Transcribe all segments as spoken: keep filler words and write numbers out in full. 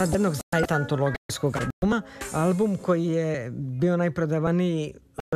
jednog zaista antologijskog albuma, album koji je bio najprodavaniji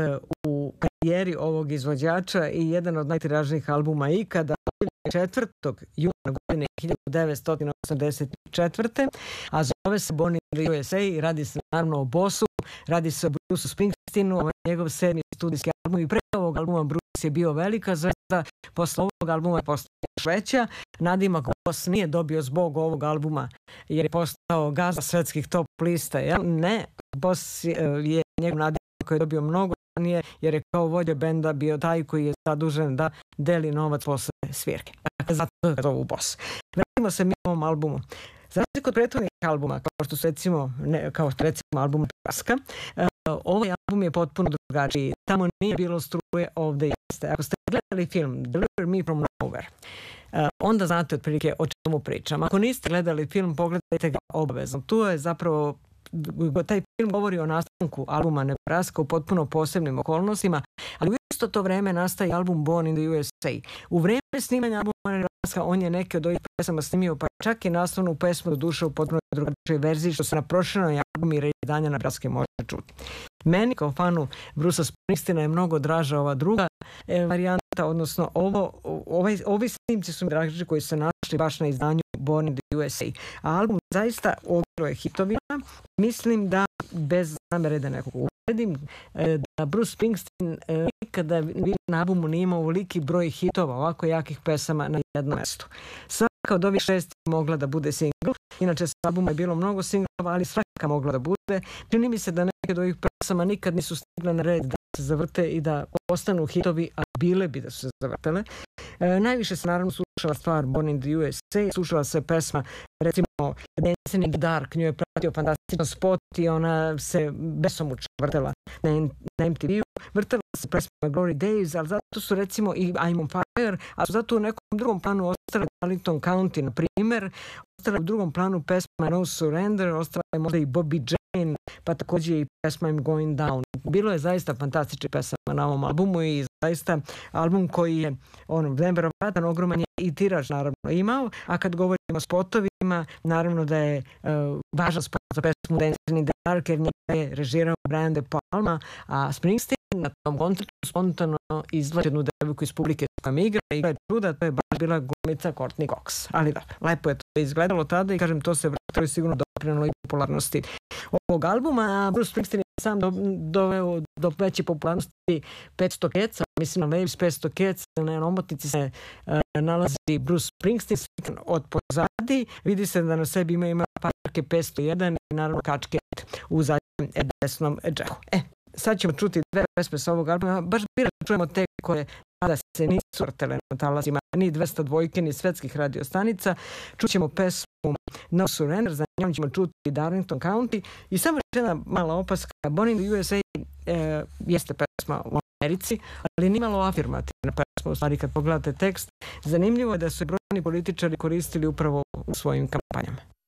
u karijeri ovog izvođača i jedan od najtiražnijih albuma ikada, četvrtog juna godine hiljadu devetsto osamdeset četvrte. a zove se Born in the U S A i radi se naravno o Bossu, radi se o Bruceu Springsteenu, ovo je njegov sedmi studijski album i pre ovog albuma Bruce je bio velika zvezda, posle ovog albuma je postao još veća. Nadimak Boss nije dobio zbog ovog albuma jer je postao gazda svetskih top lista, jel? Ne, Boss je, je njegov nadimak koji je dobio mnogo ranije jer je kao vođa benda bio taj koji je zadužen da deli novac posle svirke. Dakle, zato je to u Boss. Vratimo se mi ovom albumu. Za razliku od prethodnih albuma, kao što su recimo, ne, kao što recimo album Praska, uh, ovaj album je potpuno drugačiji. Tamo nije bilo struje, ovde jeste. Ako ste gledali film Deliver Me from Nowhere, uh, onda znate otprilike o čemu pričam. Ako niste gledali film, pogledajte ga obavezno. Tu je zapravo taj film govori o nastanku albuma Nebraska u potpuno posebnim okolnostima, ali u isto to vreme nastaje album Born in the U S A. U vreme snimanja albuma Nebraska on je neke od ovih pesama snimio, pa čak i naslovnu pesmu do duše u potpuno drugačijoj verziji, što se na proširenoj albumu i redanja Nebraske može čuti. Meni kao fanu Brucea Springsteena je mnogo draža ova druga e, varijanta, odnosno ovo, ovaj, ovi snimci su mi draži koji su našli baš na izdanju Born in the U S A. A album zaista ogroje hitovima. Mislim da, bez namere da nekog uvredim, da Bruce Springsteen nikada na albumu nije imao veliki broj hitova, ovako jakih pesama na jednom mestu. Svaka od ovih šest je mogla da bude singl. Inače, s albuma je bilo mnogo singlova, ali svaka mogla da bude. Čini mi se da neke od ovih pesama nikad nisu stigle na red da se zavrte i da ostanu hitovi, a bile bi da su se zavrtele. E, najviše se naravno slušala stvar Born in the U S A, slušala se pesma recimo Dancing in the Dark, nju je pratio fantastičan spot i ona se besomučno vrtela na, na M T V-u. Vrtela se pesma Glory Days, ali zato su recimo i I'm on Fire, a su zato u nekom drugom planu ostale Arlington County, na primer, ostala u drugom planu pesma No Surrender, ostala je možda i Bobby Jane, pa također i pesma I'm Going Down. Bilo je zaista fantastičnih pesama na ovom albumu i zaista album koji je ono, neverovatan, ogroman je i tiraž naravno imao, a kad govorimo o spotovima, naravno da je uh, važan spot za pesmu Dancing in the Dark jer njega je režirao Brian De Palma, a Springsteen na tom koncertu spontano izvlači jednu devojku iz publike s kojom igra i je čuda, to je baš bila glumica Courtney Cox. Ali da, lepo je to izgledalo tada i kažem, to se vrtilo i sigurno doprinelo i popularnosti ovog albuma, a Bruce Springsteen je sam do, doveo do veće popularnosti petsto keca, mislim na Waves petsto keca, na omotnici se uh, nalazi Bruce Springsteen od pozadi, vidi se da na sebi ima, ima parke petsto jedan i naravno kačket u zadnjem desnom džehu. E, sad ćemo čuti dve pesme sa ovog albuma, baš bira da čujemo te koje tada se nisu vrtele na talasima ni dvesta dva ni svetskih radiostanica. Čućemo pesmu No Surrender, za njom ćemo čuti Darlington County i samo jedna mala opaska, Born in the U S A e, jeste pesma u Americi, ali nije malo afirmativna pesma, u stvari kad pogledate tekst. Zanimljivo je da su brojni političari koristili upravo u svojim kampanjama.